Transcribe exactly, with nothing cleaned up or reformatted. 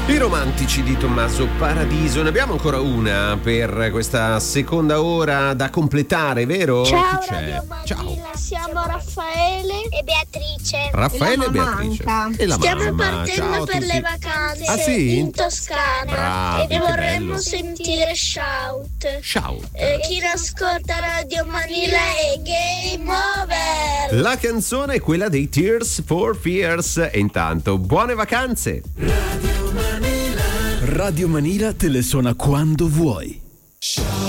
I romantici di Tommaso Paradiso. Ne abbiamo ancora una per questa seconda ora da completare, vero? Ciao, Chi c'è? Radio Manila. Ciao. Siamo Raffaele e Beatrice. Raffaele e, la Beatrice. Manca. E la Stiamo mamma. partendo Ciao a per tutti. le vacanze Ah, sì? in Toscana. Bravi, e che vorremmo bello. sentire Shout. Shout. Eh, chi non ascolta Radio Manila è Game Over. La canzone è quella dei Tears for Fears. E intanto, buone vacanze. Radio Manila te le suona quando vuoi.